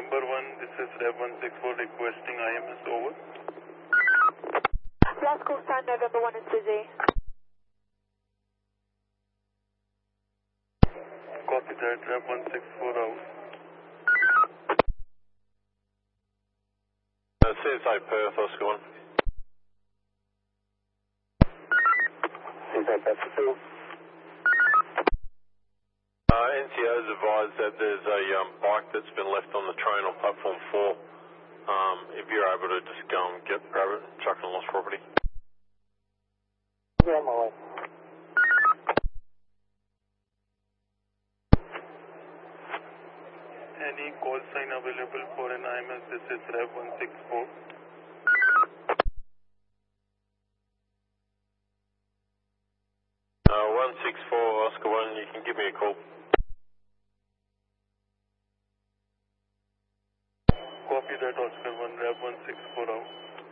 November 1, this is Rev 164 requesting IMS over. Last call sign November 1 is busy. Copy that, Rev 164 out. CSA Perth, Oscar 1. CSA Perth 2. NCO's advised that there's a bike that's been left on the train on platform 4. If you're able to just go and grab it and chuck it on lost property. Yeah, on my way. Any call sign available for an IMS? This is Rev 164. Uh, 164 Oscar 1, you can give me a call. Copy that, Oscar 1, Rev 164 out.